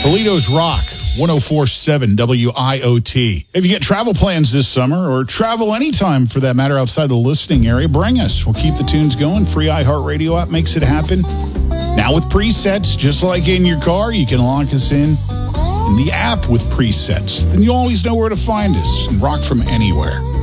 Toledo's Rock, 104.7 WIOT. If you get travel plans this summer, or travel anytime for that matter outside the listening area, bring us. We'll keep the tunes going. Free iHeartRadio app makes it happen. Now with presets, just like in your car, you can lock us in the app with presets. Then you always know where to find us and rock from anywhere.